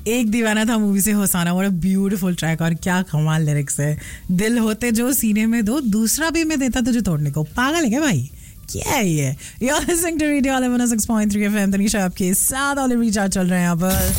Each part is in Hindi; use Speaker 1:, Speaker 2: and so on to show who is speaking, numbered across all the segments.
Speaker 1: एक दीवाना था मूवी से होसाना, व्हाट अ ब्यूटीफुल ट्रैक और क्या कमाल लिरिक्स है. दिल होते जो सीने में दो, दूसरा भी मैं देता तुझे तोड़ने को. पागल है क्या भाई? क्या है ये? You're listening to Radio 106.3 FM. Tanisha आपके साथ ऑल रिचार्ज चल रहे हैं यहाँ पर.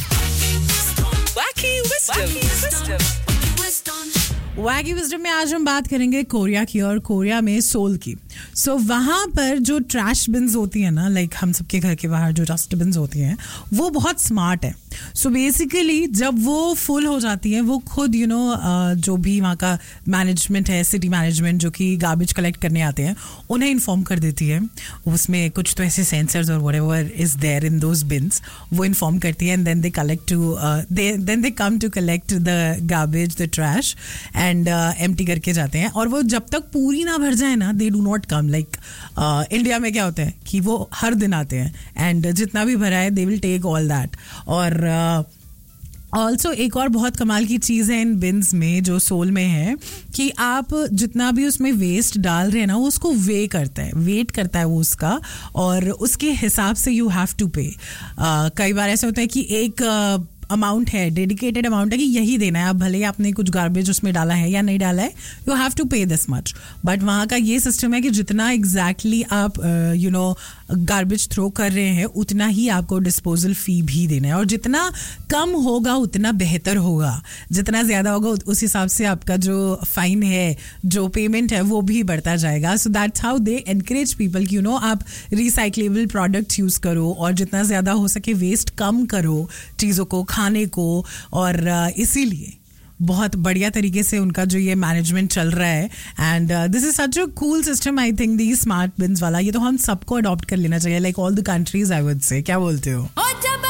Speaker 1: वैगी विजडम में आज हम बात करेंगे कोरिया की और कोरिया में सोल की. सो वहाँ पर जो ट्रैश बिन्स होती है ना, लाइक हम सबके घर के बाहर जो डस्टबिन्स होती हैं, वो बहुत स्मार्ट है. सो बेसिकली जब वो फुल हो जाती है, वो खुद जो भी वहाँ का मैनेजमेंट है, सिटी मैनेजमेंट जो कि गार्बेज कलेक्ट करने आते हैं, उन्हें इन्फॉर्म कर देती है. उसमें कुछ तो ऐसे सेंसर्स और whatever is there in those beans, वो इन्फॉर्म करती है. And then they come to collect the garbage, the trash, and empty करके जाते हैं. और वो जब तक पूरी ना भर जाए ना, they do not come. Like India में क्या होता है कि वो हर दिन आते हैं एंड जितना भी भरा है they will take all that. और ऑल्सो एक और बहुत कमाल की चीज़ है इन बिन्स में जो सोल में है कि आप जितना भी उसमें वेस्ट डाल रहे हैं ना, वो उसको वेट करता है वो उसका, और उसके हिसाब से यू हैव टू पे. कई बार ऐसा होता है कि एक अमाउंट है, डेडिकेटेड अमाउंट है कि यही देना है. अब भले ही आपने कुछ गार्बेज उसमें डाला है या नहीं डाला है, यू हैव टू पे दिस मच. बट वहाँ का ये सिस्टम है कि जितना एग्जैक्टली आप गार्बेज थ्रो कर रहे हैं, उतना ही आपको डिस्पोजल फी भी देना है. और जितना कम होगा उतना बेहतर होगा, जितना ज़्यादा होगा उस हिसाब से आपका जो फाइन है, जो पेमेंट है, वो भी बढ़ता जाएगा. So that's how they encourage people कि आप रिसाइक्लेबल प्रोडक्ट्स यूज़ करो और जितना ज़्यादा हो सके वेस्ट कम करो चीज़ों को, खाने को. और इसीलिए बहुत बढ़िया तरीके से उनका जो ये मैनेजमेंट चल रहा है. And this is such a cool system. I think the smart beans वाला ये तो हम सबको अडॉप्ट कर लेना चाहिए, like all the countries, I would say. क्या बोलते हो?